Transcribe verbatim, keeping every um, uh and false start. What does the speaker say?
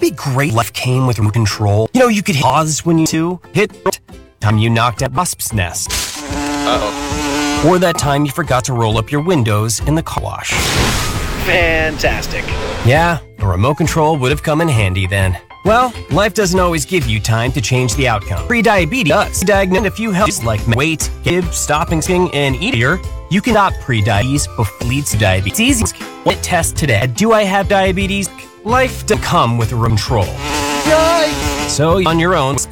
be great life came with remote control. You know, you could pause when you to hit time you knocked out wasp's nest. Uh-oh. Or that time you forgot to roll up your windows in the car wash. Fantastic. Yeah, a remote control would have come in handy then. Well, life doesn't always give you time to change the outcome. Pre-diabetes does. Diagnose a few health like weight, give, stopping, sing, and eating. You can stop pre-diabetes before it leads to diabetes. It's easy. What test today? Do I have diabetes? Life doesn't come with a remote control. Yikes! So, on your own.